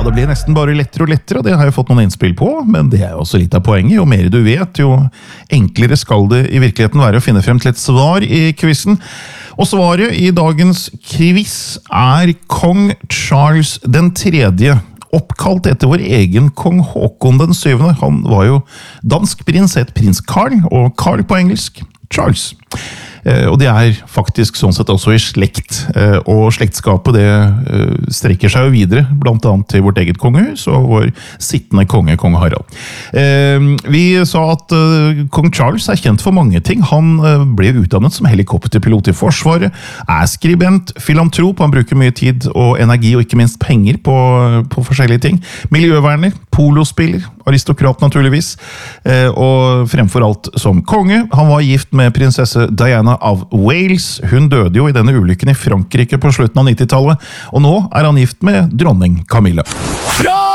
det blir nesten bare lettere og lettere, og det har jeg fått noen innspill på, men det er jo også litt av poenget. Jo mer du vet, jo enklere skal det i virkeligheten være å finne frem til et svar i quizen. Og svaret i dagens quiz er kong Charles den tredje, oppkalt etter vår egen kong Håkon den syvende. Han var jo dansk prins, het prins Carl, og Carl på engelsk, Charles. Og det er faktisk sånn sett også i slekt, og slektskapet det strekker seg jo videre, blant annet til vårt eget kongehus og vår sittende konge, kong Harald. Vi sa at kong Charles er kjent for mange ting. Han ble utdannet som helikopterpilot i forsvaret, er skribent, filantrop, han bruker mye tid og energi og ikke minst penger på forskjellige ting. Miljøverner, polospiller, aristokrat naturligvis, og fremfor alt som konge. Han var gift med prinsesse Diana av Wales. Hun døde jo i denne ulykken i Frankrike på slutten av 90-tallet, og nå er han gift med dronning Camilla.